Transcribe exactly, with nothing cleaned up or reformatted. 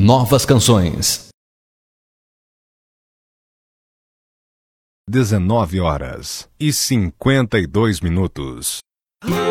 novas canções. dezenove horas e cinquenta e dois minutos.